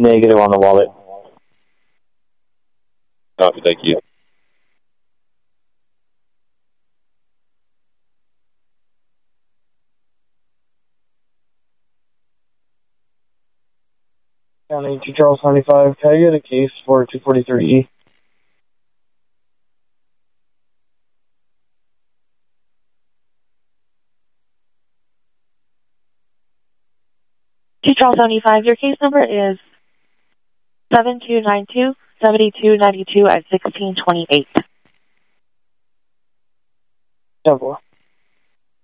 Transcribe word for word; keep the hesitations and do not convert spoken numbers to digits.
Negative on the wallet. Copy, thank you. County to Charles ninety-five. Can I get a case for two forty-three E? To Charles seventy-five, your case number is seven two nine two, seven two nine two at sixteen twenty-eight. ten four.